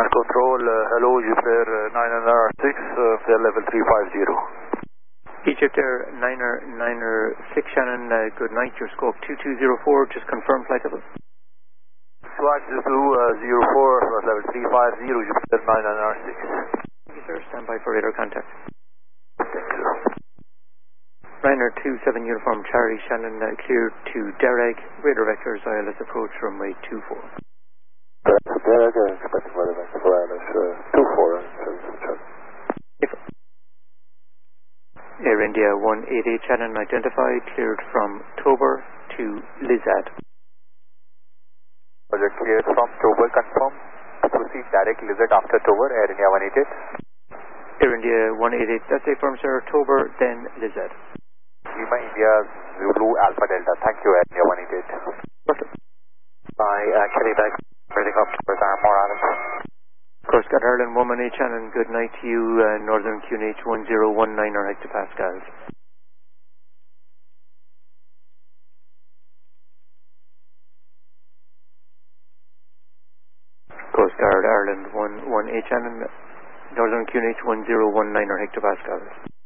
Control, hello, Jupiter 9R6, fair level 350. Egypt Air 9R6, Shannon, good night, your scope 2204, just confirm flight level. Swatch 204, flight level 350, Jupiter 9R6. Thank you, sir, stand by for radar contact. Thank you. Ryanair 27 Uniform Charlie, Shannon, cleared to Dereg, radar vectors, ILS approach runway 24. Dereg, expecting weather vector for ILS 24, Air India 188 Shannon identified, cleared from Tober to Lizad. Project cleared from Tober, confirm. Proceed direct Lizard after Tober, Air India 188. Air India 188, that's a firm, sir, Tober, then Lizad. Lima India Zulu Alpha Delta, thank you, Air India 188. By Kelly back, reading up to more Islands. Coast Guard Ireland 118 Shannon, good night to you, Northern QNH 1019 or hectopascals. Coast Guard Ireland 118 Shannon, Northern QNH 1019 or hectopascals.